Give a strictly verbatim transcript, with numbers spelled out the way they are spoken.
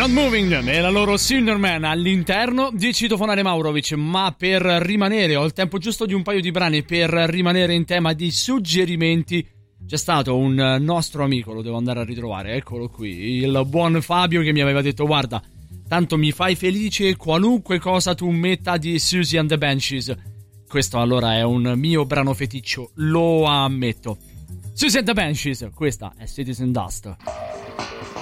Not Moving e la loro Silverman all'interno di Citofonare Maurovic, ma per rimanere, ho il tempo giusto di un paio di brani per rimanere in tema di suggerimenti. C'è stato un nostro amico, lo devo andare a ritrovare, eccolo qui, il buon Fabio, che mi aveva detto: guarda, tanto mi fai felice qualunque cosa tu metta di Siouxsie and the Banshees. Questo allora è un mio brano feticcio, lo ammetto. Siouxsie and the Banshees, questa è Citizen Dust.